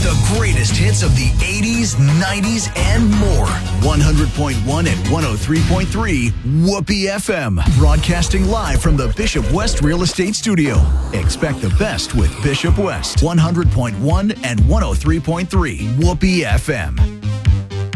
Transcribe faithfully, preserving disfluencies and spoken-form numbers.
The greatest hits of the eighties, nineties, and more. one hundred point one and one oh three point three Whoopee F M. Broadcasting live from the Bishop West Real Estate Studio. Expect the best with Bishop West. one hundred point one and one oh three point three Whoopee F M.